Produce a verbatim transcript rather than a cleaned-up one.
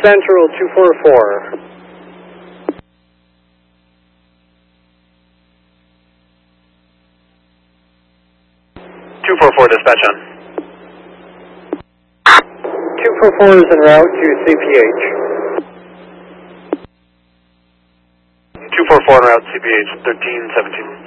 Central two four four. two four four dispatch on. two four four is en route to C P H. two four four en route C P H thirteen seventeen.